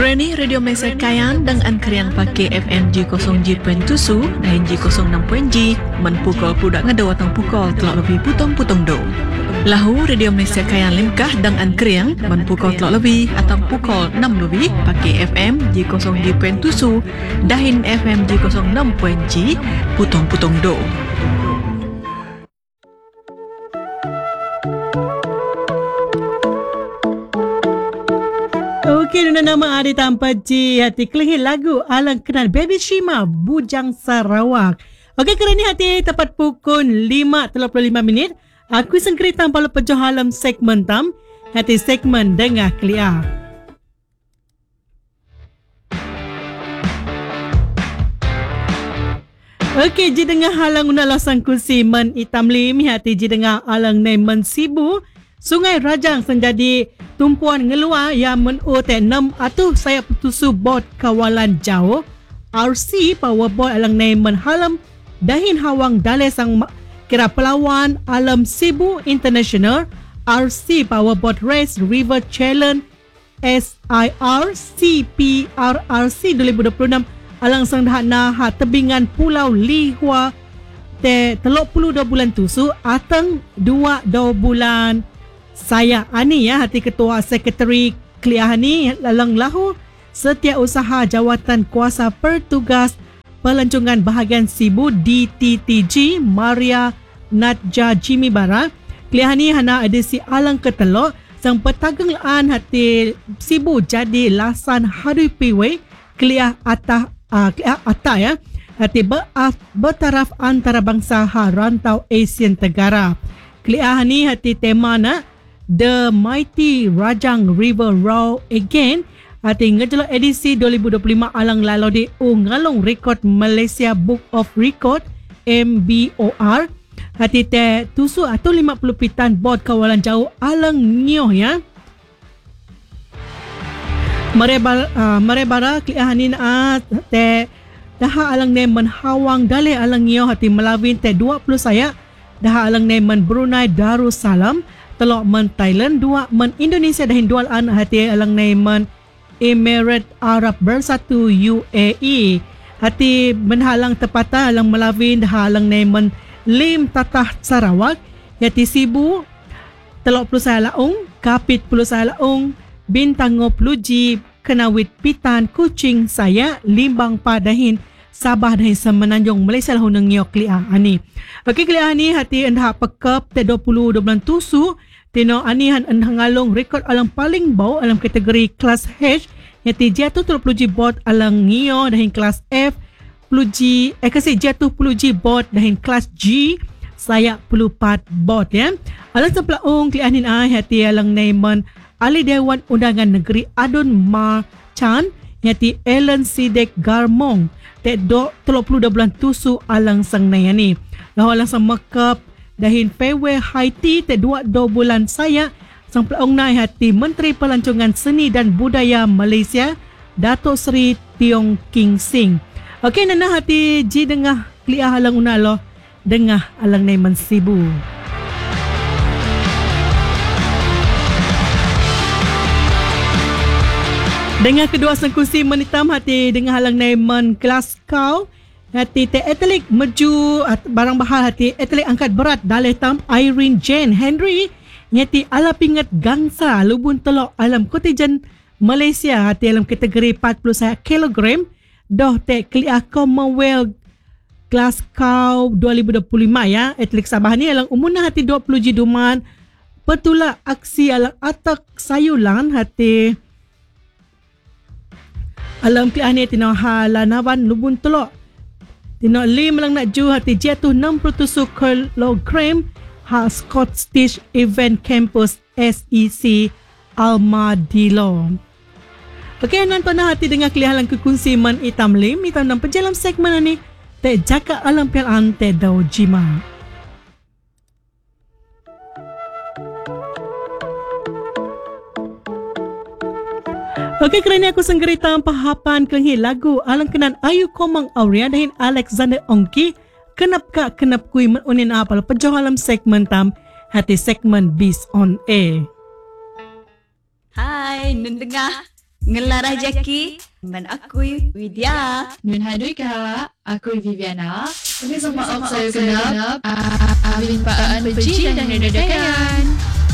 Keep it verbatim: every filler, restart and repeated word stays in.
Kerana Radio Malaysia Kayan dengan keriang pakai F M G kosong G point tujuh dan G kosong enam point G menpukul pudak ngada watang pukul telak lebih putong-putong do. Lahu Radio Malaysia Kayan limkah dengan keriang menpukul telak lebih atau pukul enam lebih pakai F M G kosong G point tujuh dan F M G kosong enam point G putong-putong do. Okey, nuna nama Adi Tanpa Ji hati kelihir lagu alang kenal Baby Shima Bujang Sarawak. Okey, kerana ni hati tepat pukul lima tiga puluh lima minit. Aku sengkeri tanpa lupa johalam segmen tam. Hati segmen Dengar Kelia. Okey, ji dengar halang una losang kursi men itam lim hati ji dengar alang nei men sibu. Sungai Rajang senjadi tumpuan ngeluar yang menurut enam atau saya putusu bot kawalan jauh R C powerboat alang nei menhalam dahin hawang dalai sang kira pelawan alam Sibu International R C powerboat race River Challenge S I R C P R R C dua ribu dua puluh enam alang sang dahana ha tebingan Pulau Lihua te telok puluh dua bulan tusu atang dua dua bulan saya ani ya hati ketua sekretari Kelia ni lalang lahu setiausaha jawatan kuasa pertugas pelancongan bahagian Sibu D T T G Maria Natja Jimmy Bara. Kelia ni hana edisi alang ketelok sang petagenglaan hati Sibu jadi lasan hadui piwe Kelia atah uh, Kelia atah ya hati ber, uh, bertaraf antarabangsa ha rantau Asian Tenggara. Kelia ni hati tema na The Mighty Rajang River Row Again hati ngejelak edisi dua ribu dua puluh lima alang lalu di Ungalong Rekod Malaysia Book of Record M B O R hati te tusu atau lima puluh pitan bot kawalan jauh alang nyoh ya. Merebara uh, merebara kliahanin a te daha alang ne menhawang dale alang nyoh hati melawin te dua puluh saya daha alang ne men Brunei Darussalam telok men Thailand dua men Indonesia dahin dual an hati alang naiman Emirat Arab Bersatu U A E hati menhalang tepatah alang melawin halang naiman Lim Tatah Sarawak hati Sibu telok puluh saya laung Kapit puluh saya laung Bintango Pluji Kenawit Pitan Kuching saya Limbang Padahin Sabah dahin Semenanjung Malaysia lahu nang nyok Kelia ani. Okey, Kelia ani hati endah pekap te dua puluh dua bulan tusu tino anihan endah ngalong rekod alang paling bau alang kategori kelas H hati jatuh tiga puluh G bot alang ngio dahin kelas F Pluji eh kasi jatuh sepuluh G bot dahin kelas G saya sepuluh empat bot ya. Alang seplaung Kelia ani ai hati alang naiman ahli Dewan Undangan Negeri Adun Ma Chan hati Ellen Sidek Garmong te do tiga puluh dua bulan tusu alang sang nayani. Lahu alang sang makap dahin Pewe Haiti te dua dua bulan saya sang pelaong nai hati Menteri Pelancongan Seni dan Budaya Malaysia Datuk Seri Tiong King Sing. Okey, nana hati ji dengah Kelia alang unalo dengah alang naiman Sibu. Dengan kedua sengkusi menitam hati dengan halang naiman Glasgow hati te atlet meju barang bahal hati atlet angkat berat dalai tam Irene Jane Henry hati ala pingat gangsa lubun telok alam kontijen Malaysia hati alam kategori empat puluh kilogram doh te Kelia Commonwealth Glasgow dua ribu dua puluh lima ya. Atlet Sabah ni alang umurna hati dua puluh jiduman petula aksi alang atak sayulan hati alam Kelia ni tino halanawan lubun telok tino lim lang nak ju hati jatuh enam puluh tujuh kilogram ha Scottish Event Campus S E C Armadillo. Okey, nan pernah hati dengan Kelia halang kekunsi man itam lim itam dan penjalam segmen ni te jaka alam pialan te dau jima. Okey, kerana aku senggeri tanpa hapan kelenghi lagu alang kenan Ayu Komang Aurea dahin Alexander Ongki kenap kak kenap kui menunin apal pejoh alam segmen tam hati segmen Beast on Air. Hai, nendengah Ngelarah Jaki, man akui Widya. Nun hadui ka, aku Viviana. Minta maaf saya kenap. Amin paan peji dan nedakayan.